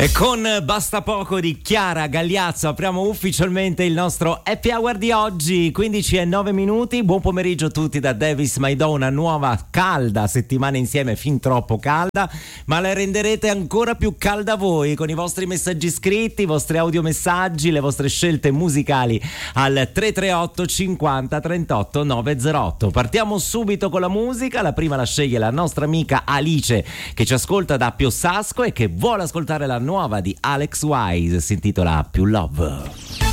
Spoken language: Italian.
E con Basta Poco di Chiara Gagliazzo apriamo ufficialmente il nostro Happy Hour di oggi, 15:09. Buon pomeriggio a tutti da Davis Maidò, una nuova calda settimana insieme, fin troppo calda, ma la renderete ancora più calda voi con i vostri messaggi scritti, i vostri audiomessaggi, le vostre scelte musicali al 338 50 38 908. Partiamo subito con la musica, la prima la sceglie la nostra amica Alice che ci ascolta da Piossasco e che vuole ascoltare la nuova di Alex Wise, si intitola Più Love.